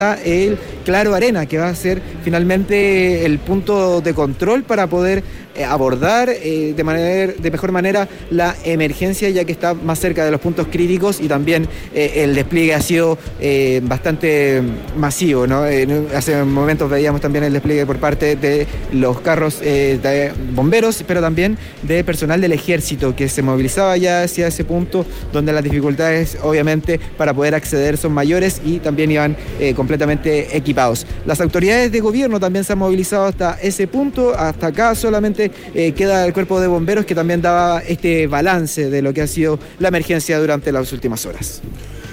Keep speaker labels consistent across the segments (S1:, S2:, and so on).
S1: el Claro Arena, que va a ser finalmente el punto de control para poder abordar de mejor manera la emergencia, ya que está más cerca de los puntos críticos, y también el despliegue ha sido bastante masivo, ¿no? Hace momentos veíamos también el despliegue por parte de los carros de bomberos, pero también de personal del ejército que se movilizaba ya hacia ese punto, donde las dificultades obviamente para poder acceder son mayores, y también iban completamente equipados. Las autoridades de gobierno también se han movilizado hasta ese punto. Hasta acá solamente queda el cuerpo de bomberos, que también daba este balance de lo que ha sido la emergencia durante las últimas horas.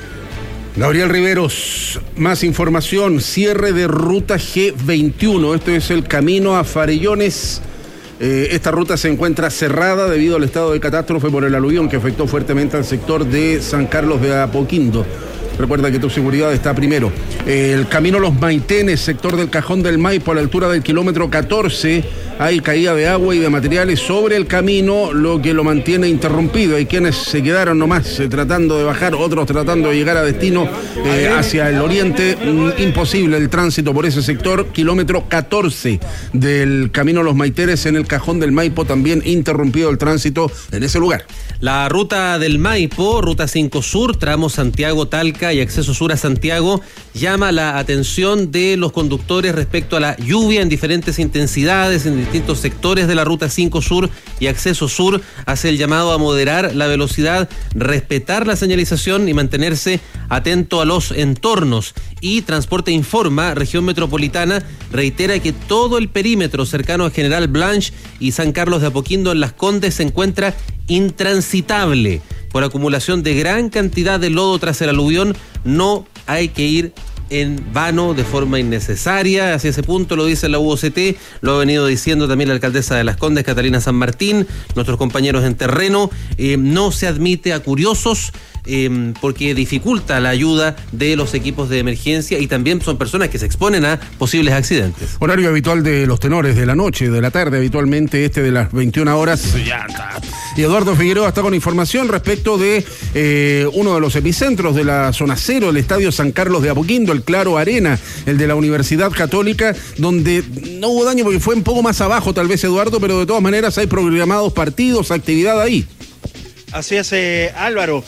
S2: Gabriel Riveros, más información: cierre de ruta G21, esto es el camino a Farellones. Esta ruta se encuentra cerrada debido al estado de catástrofe por el aluvión que afectó fuertemente al sector de San Carlos de Apoquindo. Recuerda que tu seguridad está primero. El camino Los Maitenes, sector del Cajón del Maipo, a la altura del kilómetro 14, hay caída de agua y de materiales sobre el camino, lo que lo mantiene interrumpido. Hay quienes se quedaron nomás tratando de bajar, otros tratando de llegar a destino hacia el oriente. Imposible el tránsito por ese sector. Kilómetro 14 del camino Los Maitenes en el Cajón del Maipo, también interrumpido el tránsito en ese lugar.
S3: La ruta del Maipo, ruta 5 Sur, tramo Santiago-Talca y acceso sur a Santiago, llama la atención de los conductores respecto a la lluvia en diferentes intensidades en distintos sectores de la ruta 5 Sur y acceso sur. Hace el llamado a moderar la velocidad, respetar la señalización y mantenerse atento a los entornos. Y Transporte Informa, región metropolitana, reitera que todo el perímetro cercano a General Blanche y San Carlos de Apoquindo en Las Condes se encuentra intransitable por acumulación de gran cantidad de lodo tras el aluvión. No hay que ir en vano de forma innecesaria hacia ese punto, lo dice la UOCT, lo ha venido diciendo también la alcaldesa de Las Condes, Catalina San Martín, nuestros compañeros en terreno. No se admite a curiosos porque dificulta la ayuda de los equipos de emergencia, y también son personas que se exponen a posibles accidentes.
S2: Horario habitual de los tenores de la noche, de la tarde, habitualmente de las 21 horas. Ya está. Y Eduardo Figueroa está con información respecto de uno de los epicentros de la zona cero, el Estadio San Carlos de Apoquindo, el Claro Arena, el de la Universidad Católica, donde no hubo daño porque fue un poco más abajo tal vez, Eduardo, pero de todas maneras hay programados partidos, actividad ahí.
S4: Así es, Álvaro.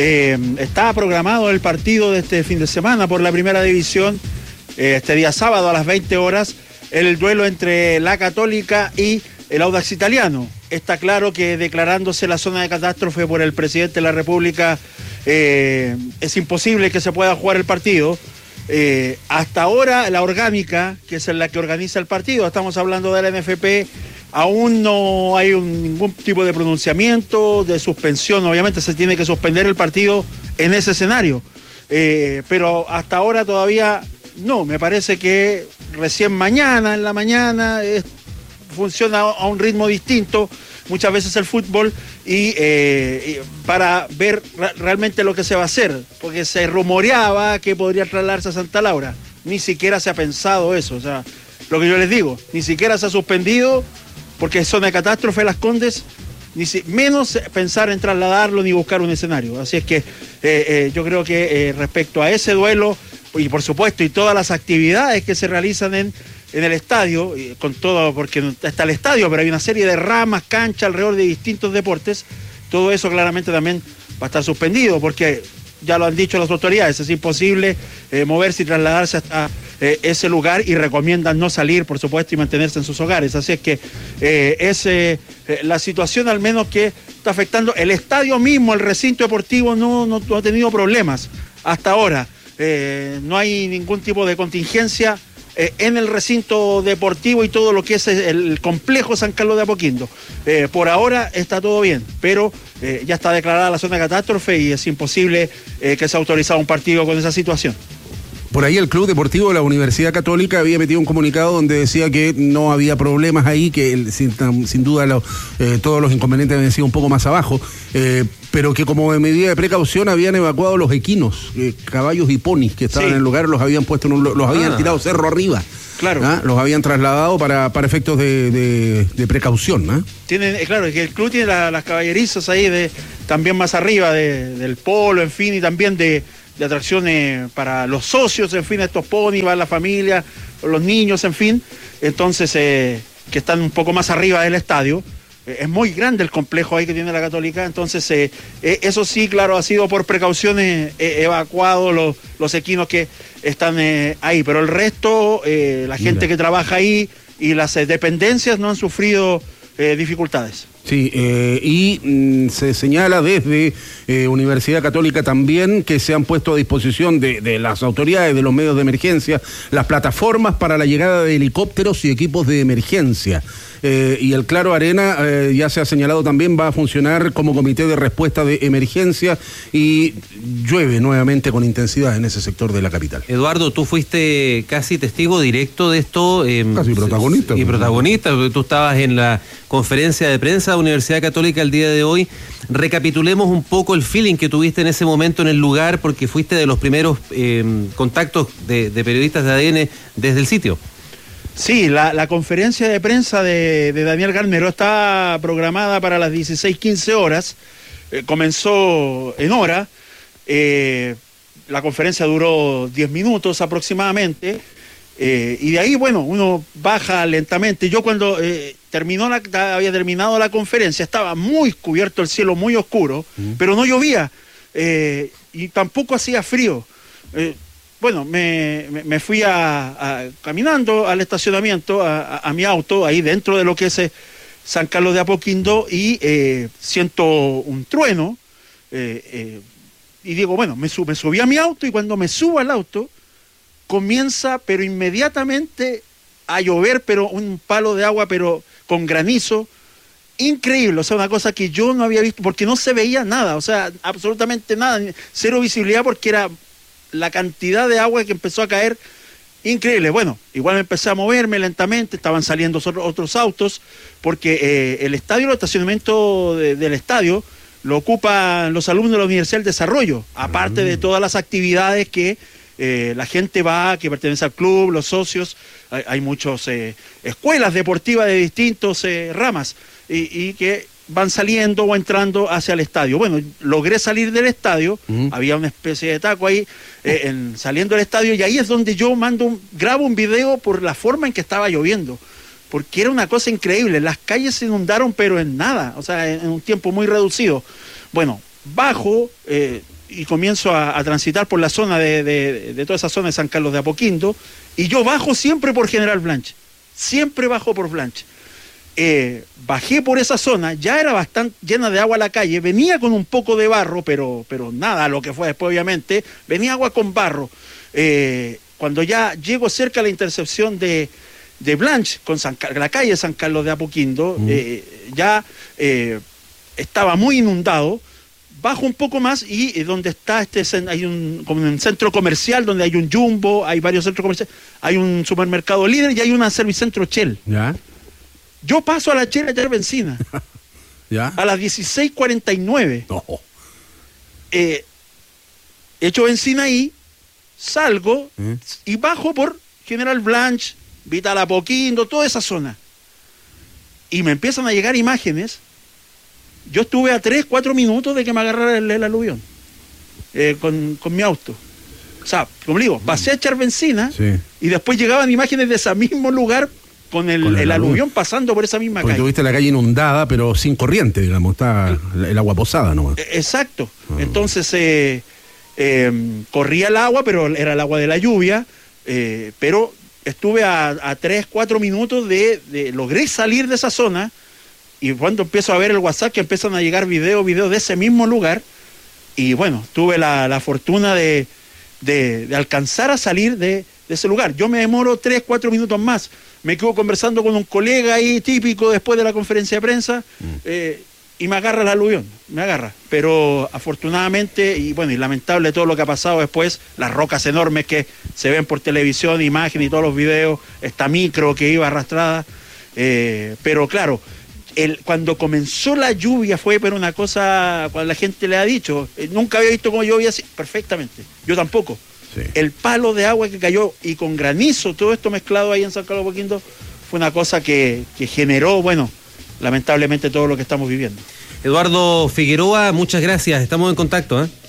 S4: Está programado el partido de este fin de semana por la Primera División, este día sábado a las 20 horas, el duelo entre la Católica y el Audax Italiano. Está claro que declarándose la zona de catástrofe por el presidente de la República, es imposible que se pueda jugar el partido. Hasta ahora la orgánica, que es la que organiza el partido, estamos hablando de la NFP, aún no hay ningún tipo de pronunciamiento, de suspensión. Obviamente se tiene que suspender el partido en ese escenario, pero hasta ahora todavía no. Me parece que recién mañana, en la mañana, funciona a un ritmo distinto muchas veces el fútbol, y para ver realmente lo que se va a hacer, porque se rumoreaba que podría trasladarse a Santa Laura. Ni siquiera se ha pensado eso, o sea, lo que yo les digo, ni siquiera se ha suspendido, porque es zona de catástrofe Las Condes, menos pensar en trasladarlo ni buscar un escenario. Así es que yo creo que respecto a ese duelo, y por supuesto, y todas las actividades que se realizan en el estadio, con todo, porque está el estadio, pero hay una serie de ramas, canchas alrededor de distintos deportes, todo eso claramente también va a estar suspendido, porque ya lo han dicho las autoridades, es imposible moverse y trasladarse hasta ese lugar, y recomiendan no salir, por supuesto, y mantenerse en sus hogares. Así es que es la situación al menos que está afectando. El estadio mismo, el recinto deportivo, no ha tenido problemas hasta ahora. No hay ningún tipo de contingencia en el recinto deportivo y todo lo que es el complejo San Carlos de Apoquindo. Por ahora está todo bien, pero ya está declarada la zona de catástrofe y es imposible que se autorizara un partido con esa situación.
S2: Por ahí el Club Deportivo de la Universidad Católica había metido un comunicado donde decía que no había problemas ahí, que sin duda todos los inconvenientes habían sido un poco más abajo, pero que como medida de precaución habían evacuado los equinos, caballos y ponis que estaban en el lugar, los habían puesto los habían tirado cerro arriba. Claro. Los habían trasladado para efectos de precaución, ¿no?
S4: Claro, que el club tiene las caballerizas ahí también más arriba del polo, en fin, y también de de atracciones para los socios, en fin, estos ponis, va la familia, los niños, en fin. Entonces, que están un poco más arriba del estadio. Es muy grande el complejo ahí que tiene la Católica, entonces eso sí, claro, ha sido por precauciones evacuado los equinos que están ahí, pero el resto, la gente que trabaja ahí y las dependencias no han sufrido dificultades.
S2: Sí, y se señala desde Universidad Católica también que se han puesto a disposición de las autoridades, de los medios de emergencia, las plataformas para la llegada de helicópteros y equipos de emergencia. Y el Claro Arena, ya se ha señalado también, va a funcionar como comité de respuesta de emergencia y llueve nuevamente con intensidad en ese sector de la capital.
S3: Eduardo, tú fuiste casi testigo directo de esto.
S2: Casi protagonista.
S3: Y protagonista, porque tú estabas en la conferencia de prensa de Universidad Católica el día de hoy. Recapitulemos un poco el feeling que tuviste en ese momento en el lugar, porque fuiste de los primeros contactos de periodistas de ADN desde el sitio.
S4: Sí, la conferencia de prensa de Daniel Garnero está programada para las 16:15 horas. Comenzó en hora. La conferencia duró 10 minutos aproximadamente. Y de ahí, bueno, uno baja lentamente. Yo cuando había terminado la conferencia, estaba muy cubierto el cielo, muy oscuro, pero no llovía. Y tampoco hacía frío. Bueno, me fui caminando al estacionamiento, a mi auto, ahí dentro de lo que es San Carlos de Apoquindo, y siento un trueno, y digo, bueno, me subí a mi auto, y cuando me subo al auto, comienza, pero inmediatamente, a llover, pero un palo de agua, pero con granizo, increíble, o sea, una cosa que yo no había visto, porque no se veía nada, o sea, absolutamente nada, cero visibilidad, porque era la cantidad de agua que empezó a caer, increíble. Bueno, igual me empecé a moverme lentamente, estaban saliendo otros autos, porque el estadio, el estacionamiento del estadio, lo ocupan los alumnos de la Universidad del Desarrollo, aparte de todas las actividades que la gente va, que pertenece al club, los socios, hay muchas escuelas deportivas de distintas ramas, y que van saliendo o entrando hacia el estadio. Bueno, logré salir del estadio, había una especie de taco ahí, saliendo del estadio, y ahí es donde yo grabo un video por la forma en que estaba lloviendo, porque era una cosa increíble, las calles se inundaron, pero en nada, o sea, en un tiempo muy reducido. Bueno, bajo y comienzo a transitar por la zona de toda esa zona de San Carlos de Apoquindo, y yo bajo siempre por General Blanche, siempre bajo por Blanche. Bajé por esa zona, ya era bastante llena de agua la calle, venía con un poco de barro, pero nada, lo que fue después obviamente, venía agua con barro. Cuando ya llego cerca a la intersección de Blanche, con la calle San Carlos de Apoquindo, ya estaba muy inundado, bajo un poco más y donde está hay como un centro comercial donde hay un Jumbo, hay varios centros comerciales, hay un supermercado Líder y hay un servicentro Shell.
S2: ¿Ya?
S4: Yo paso a la Shell a echar benzina.
S2: ¿Ya?
S4: A las 16:49.
S2: No.
S4: Echo benzina ahí, salgo y bajo por General Blanche, Vital Apoquindo, toda esa zona. Y me empiezan a llegar imágenes. Yo estuve a 3-4 minutos de que me agarrara el aluvión con mi auto. O sea, como digo, pasé a echar benzina y después llegaban imágenes de ese mismo lugar con el aluvión pasando por esa misma
S2: porque
S4: calle.
S2: Tuviste la calle inundada, pero sin corriente, digamos, está el agua posada nomás.
S4: Exacto. Entonces corría el agua, pero era el agua de la lluvia, pero estuve a 3-4 minutos logré salir de esa zona, y cuando empiezo a ver el WhatsApp que empiezan a llegar videos de ese mismo lugar, y bueno, tuve la fortuna de alcanzar a salir de ese lugar. Yo me demoro 3-4 minutos más, me quedo conversando con un colega ahí típico después de la conferencia de prensa, y me agarra el aluvión, pero afortunadamente, y bueno, y lamentable todo lo que ha pasado después, las rocas enormes que se ven por televisión, imagen y todos los videos, esta micro que iba arrastrada, pero claro, cuando comenzó la lluvia fue pero una cosa, cuando la gente le ha dicho, nunca había visto cómo llovía así, perfectamente, yo tampoco. Sí. El palo de agua que cayó y con granizo, todo esto mezclado ahí en San Carlos de Apoquindo, fue una cosa que generó, bueno, lamentablemente todo lo que estamos viviendo.
S3: Eduardo Figueroa, muchas gracias, estamos en contacto,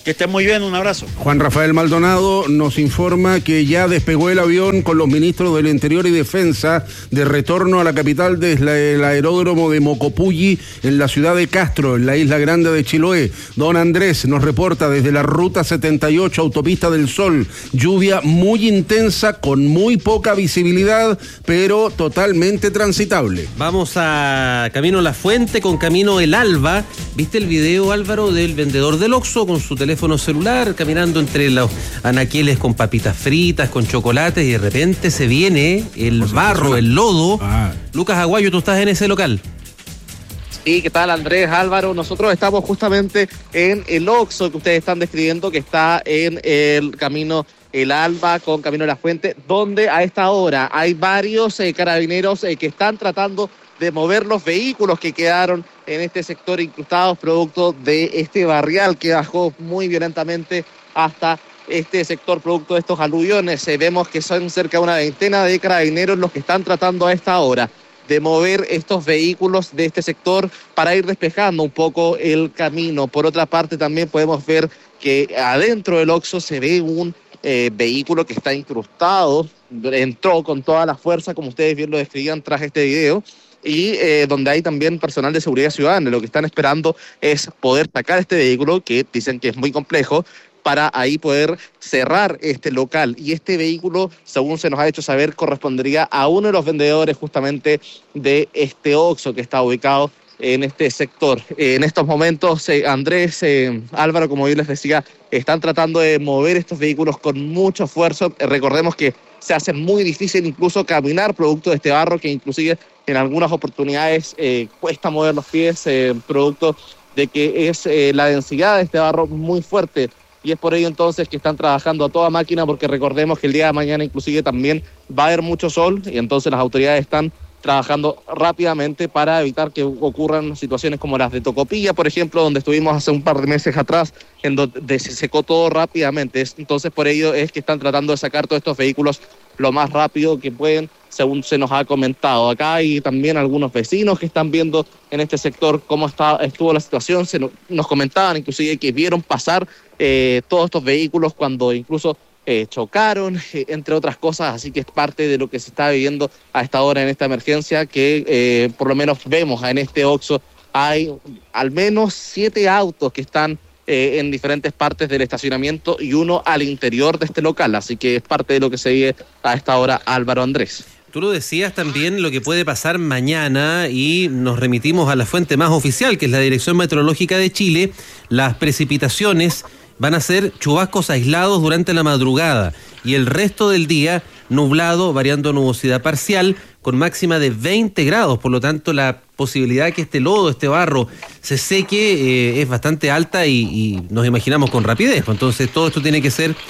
S4: Que estén muy bien, un abrazo.
S2: Juan Rafael Maldonado nos informa que ya despegó el avión con los ministros del Interior y Defensa de retorno a la capital desde el aeródromo de Mocopulli en la ciudad de Castro, en la isla grande de Chiloé. Don Andrés nos reporta desde la ruta 78, autopista del Sol. Lluvia muy intensa, con muy poca visibilidad, pero totalmente transitable.
S3: Vamos a Camino La Fuente con Camino El Alba. ¿Viste el video, Álvaro, del vendedor del Oxxo con su teléfono celular caminando entre los anaqueles con papitas fritas, con chocolates, y de repente se viene el barro, el lodo? Lucas Aguayo, tú estás en ese local.
S5: Sí, ¿qué tal, Andrés, Álvaro? Nosotros estamos justamente en el Oxxo que ustedes están describiendo, que está en el Camino El Alba con Camino La Fuente, donde a esta hora hay varios carabineros que están tratando de mover los vehículos que quedaron en este sector incrustados producto de este barrial que bajó muy violentamente hasta este sector producto de estos aluviones. Vemos que son cerca de una veintena de carabineros los que están tratando a esta hora de mover estos vehículos de este sector para ir despejando un poco el camino. Por otra parte, también podemos ver que adentro del Oxxo se ve un vehículo que está incrustado, entró con toda la fuerza, como ustedes bien lo describían tras este video, y donde hay también personal de seguridad ciudadana. Lo que están esperando es poder sacar este vehículo, que dicen que es muy complejo, para ahí poder cerrar este local. Y este vehículo, según se nos ha hecho saber, correspondería a uno de los vendedores justamente de este Oxxo que está ubicado en este sector. En estos momentos, Andrés, Álvaro, como yo les decía, están tratando de mover estos vehículos con mucho esfuerzo. Recordemos que se hace muy difícil incluso caminar producto de este barro, que inclusive en algunas oportunidades cuesta mover los pies, producto de que es la densidad de este barro muy fuerte. Y es por ello entonces que están trabajando a toda máquina, porque recordemos que el día de mañana inclusive también va a haber mucho sol, y entonces las autoridades están trabajando rápidamente para evitar que ocurran situaciones como las de Tocopilla, por ejemplo, donde estuvimos hace un par de meses atrás, en donde se secó todo rápidamente. Entonces por ello es que están tratando de sacar todos estos vehículos lo más rápido que pueden, según se nos ha comentado. Acá hay también algunos vecinos que están viendo en este sector cómo estuvo la situación. Nos comentaban inclusive que vieron pasar todos estos vehículos cuando incluso chocaron, entre otras cosas. Así que es parte de lo que se está viviendo a esta hora en esta emergencia, que por lo menos vemos en este Oxxo. Hay al menos 7 autos que están en diferentes partes del estacionamiento y uno al interior de este local. Así que es parte de lo que se vive a esta hora, Álvaro, Andrés.
S3: Tú lo decías también, lo que puede pasar mañana, y nos remitimos a la fuente más oficial, que es la Dirección Meteorológica de Chile. Las precipitaciones van a ser chubascos aislados durante la madrugada y el resto del día nublado, variando nubosidad parcial, con máxima de 20 grados. Por lo tanto, la posibilidad que este lodo, este barro, se seque es bastante alta y nos imaginamos con rapidez. Entonces, todo esto tiene que ser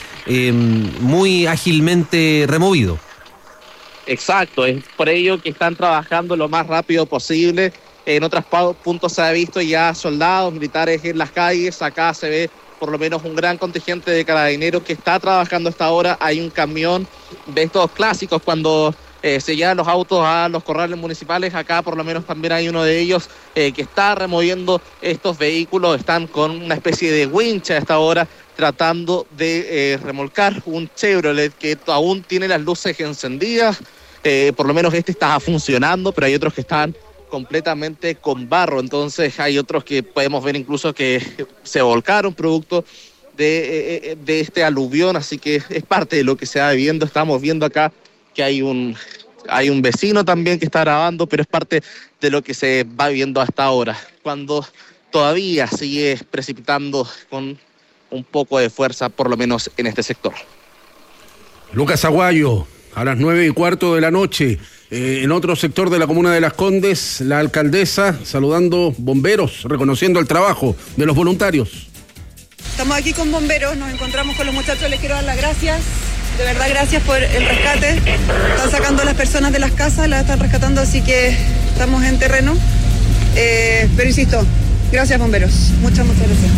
S3: muy ágilmente removido.
S5: Exacto, es por ello que están trabajando lo más rápido posible. En otros puntos se ha visto ya soldados, militares en las calles. Acá se ve por lo menos un gran contingente de carabineros que está trabajando hasta ahora. Hay un camión de estos clásicos cuando se llevan los autos a los corrales municipales. Acá por lo menos también hay uno de ellos que está removiendo estos vehículos. Están con una especie de wincha a esta hora tratando de remolcar un Chevrolet que aún tiene las luces encendidas. Por lo menos este está funcionando, pero hay otros que están completamente con barro. Entonces hay otros que podemos ver incluso que se volcaron producto de este aluvión. Así que es parte de lo que se va viviendo. Estamos viendo acá que hay un vecino también que está grabando, pero es parte de lo que se va viviendo hasta ahora, cuando todavía sigue precipitando con un poco de fuerza, por lo menos en este sector.
S2: Lucas Aguayo, a las 9:15 de la noche. En otro sector de la comuna de Las Condes, la alcaldesa saludando bomberos, reconociendo el trabajo de los voluntarios.
S6: Estamos aquí con bomberos, nos encontramos con los muchachos, les quiero dar las gracias. De verdad, gracias por el rescate. Están sacando a las personas de las casas, las están rescatando, así que estamos en terreno. Pero insisto, gracias bomberos. Muchas gracias.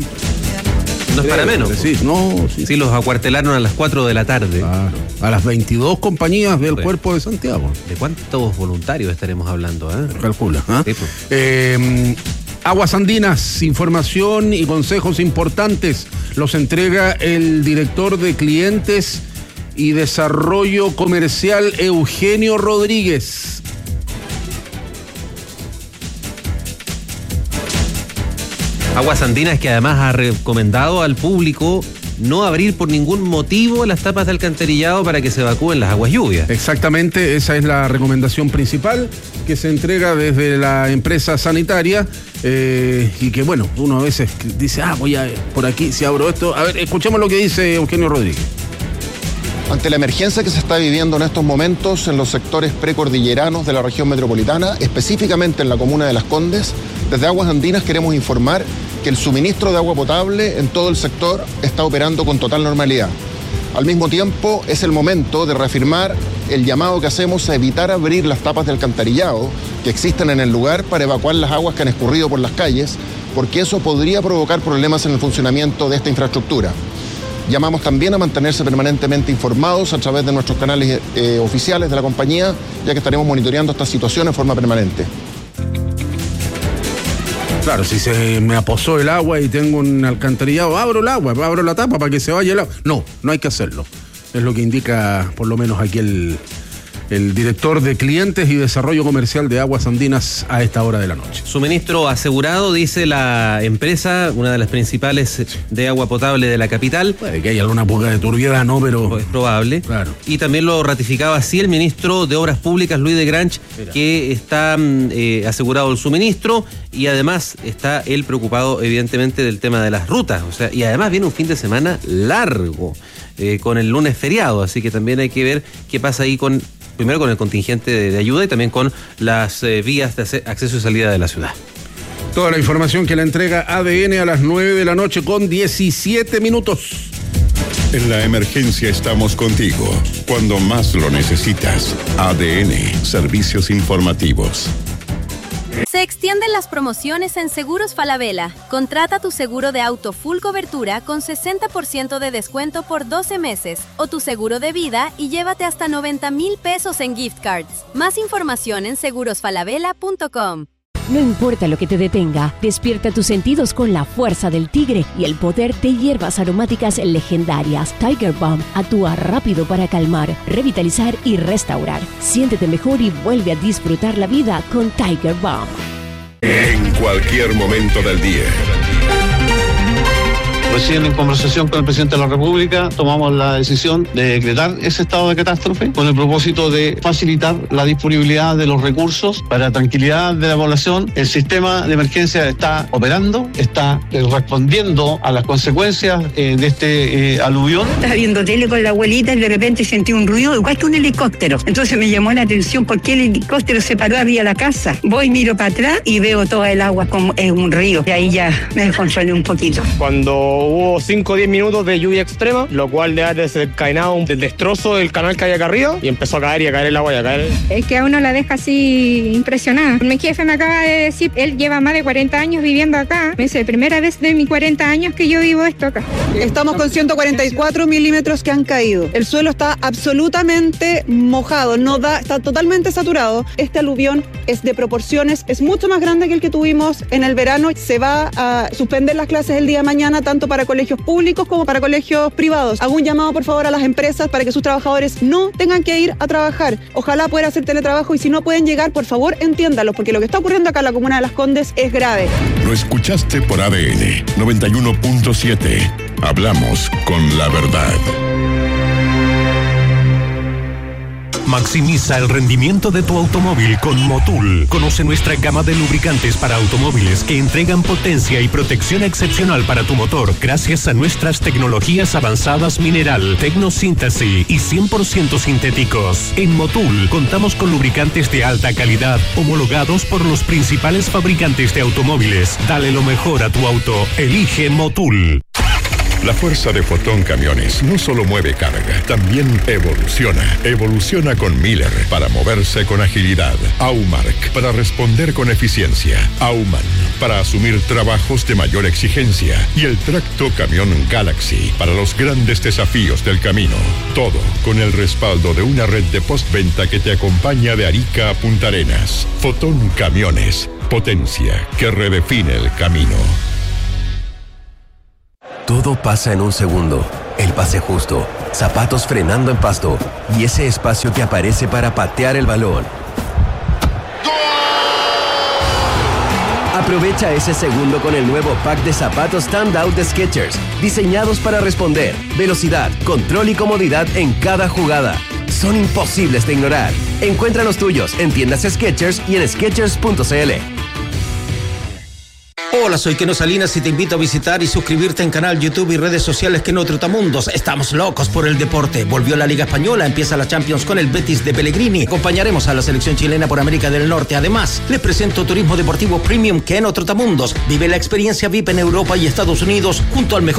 S3: No es para menos.
S2: Sí,
S3: Sí, los acuartelaron a las 4 de la tarde.
S2: Claro, a las 22 compañías del Cuerpo de Santiago.
S3: ¿De cuántos voluntarios estaremos hablando?
S2: Calcula.
S3: Sí, pues.
S2: Aguas Andinas, información y consejos importantes los entrega el director de clientes y desarrollo comercial Eugenio Rodríguez.
S3: Aguas Andinas, que además ha recomendado al público no abrir por ningún motivo las tapas de alcantarillado para que se evacúen las aguas lluvias.
S2: Exactamente, esa es la recomendación principal que se entrega desde la empresa sanitaria y que bueno, uno a veces dice, voy a por aquí, si abro esto. A ver, escuchemos lo que dice Eugenio Rodríguez.
S7: Ante la emergencia que se está viviendo en estos momentos en los sectores precordilleranos de la región metropolitana, específicamente en la comuna de Las Condes, desde Aguas Andinas queremos informar que el suministro de agua potable en todo el sector está operando con total normalidad. Al mismo tiempo, es el momento de reafirmar el llamado que hacemos a evitar abrir las tapas de alcantarillado que existen en el lugar para evacuar las aguas que han escurrido por las calles, porque eso podría provocar problemas en el funcionamiento de esta infraestructura. Llamamos también a mantenerse permanentemente informados a través de nuestros canales oficiales de la compañía, ya que estaremos monitoreando esta situación en forma permanente.
S2: Claro, si se me aposó el agua y tengo un alcantarillado, abro el agua, abro la tapa para que se vaya el agua. No hay que hacerlo. Es lo que indica por lo menos aquí el director de clientes y desarrollo comercial de Aguas Andinas a esta hora de la noche.
S3: Suministro asegurado, dice la empresa, una de las principales de agua potable de la capital.
S2: Puede que haya alguna poca de turbiedad, ¿no? Pero
S3: es probable.
S2: Claro.
S3: Y también lo ratificaba así el ministro de Obras Públicas, Luis de Granch, que está asegurado el suministro y además está él preocupado evidentemente del tema de las rutas. O sea, y además viene un fin de semana largo, con el lunes feriado, así que también hay que ver qué pasa ahí primero con el contingente de ayuda y también con las vías de acceso y salida de la ciudad.
S2: Toda la información que la entrega ADN a las 9 de la noche con 17 minutos.
S8: En la emergencia estamos contigo. Cuando más lo necesitas. ADN, servicios informativos.
S9: Se extienden las promociones en Seguros Falabella. Contrata tu seguro de auto full cobertura con 60% de descuento por 12 meses o tu seguro de vida y llévate hasta 90,000 pesos en gift cards. Más información en segurosfalabella.com.
S10: No importa lo que te detenga, despierta tus sentidos con la fuerza del tigre y el poder de hierbas aromáticas legendarias. Tiger Balm actúa rápido para calmar, revitalizar y restaurar. Siéntete mejor y vuelve a disfrutar la vida con Tiger Balm.
S8: En cualquier momento del día.
S11: Recién en conversación con el presidente de la República tomamos la decisión de decretar ese estado de catástrofe con el propósito de facilitar la disponibilidad de los recursos para tranquilidad de la población. El sistema de emergencia está operando, está respondiendo a las consecuencias de este aluvión.
S12: Estaba viendo tele con la abuelita y de repente sentí un ruido igual que un helicóptero. Entonces me llamó la atención por qué el helicóptero se paró arriba de la casa. Voy, miro para atrás y veo toda el agua como en un río. Y ahí ya me descontrolé un poquito.
S13: Cuando hubo 5 o 10 minutos de lluvia extrema, lo cual le ha desencadenado un destrozo del canal que hay acá arriba y empezó a caer el agua y a caer.
S14: Es que a uno la deja así impresionada. Mi jefe me acaba de decir, él lleva más de 40 años viviendo acá. Me dice, primera vez de mis 40 años que yo vivo esto acá.
S6: Estamos con 144 milímetros que han caído. El suelo está absolutamente mojado, está totalmente saturado. Este aluvión es de proporciones, es mucho más grande que el que tuvimos en el verano. Se va a suspender las clases el día de mañana, tanto para colegios públicos como para colegios privados. Hago un llamado por favor a las empresas para que sus trabajadores no tengan que ir a trabajar. Ojalá puedan hacer teletrabajo y si no pueden llegar, por favor entiéndalos, porque lo que está ocurriendo acá en la comuna de Las Condes es grave.
S8: Lo escuchaste por ADN 91.7. Hablamos con la verdad.
S15: Maximiza el rendimiento de tu automóvil con Motul. Conoce nuestra gama de lubricantes para automóviles que entregan potencia y protección excepcional para tu motor gracias a nuestras tecnologías avanzadas mineral, tecnosíntesis y 100% sintéticos. En Motul contamos con lubricantes de alta calidad homologados por los principales fabricantes de automóviles. Dale lo mejor a tu auto. Elige Motul.
S8: La fuerza de Fotón Camiones no solo mueve carga, también evoluciona. Evoluciona con Miller para moverse con agilidad. Aumark para responder con eficiencia. Auman para asumir trabajos de mayor exigencia. Y el tracto camión Galaxy para los grandes desafíos del camino. Todo con el respaldo de una red de postventa que te acompaña de Arica a Punta Arenas. Fotón Camiones. Potencia que redefine el camino.
S16: Todo pasa en un segundo. El pase justo, zapatos frenando en pasto y ese espacio que aparece para patear el balón. Aprovecha ese segundo con el nuevo pack de zapatos Standout de Skechers, diseñados para responder, velocidad, control y comodidad en cada jugada. Son imposibles de ignorar. Encuentra los tuyos en tiendas Skechers y en Skechers.cl.
S17: Hola, soy Keno Salinas y te invito a visitar y suscribirte en canal YouTube y redes sociales Keno Trotamundos. Estamos locos por el deporte. Volvió la Liga Española, empieza la Champions con el Betis de Pellegrini. Acompañaremos a la selección chilena por América del Norte. Además, les presento Turismo Deportivo Premium Keno Trotamundos. Vive la experiencia VIP en Europa y Estados Unidos junto al mejor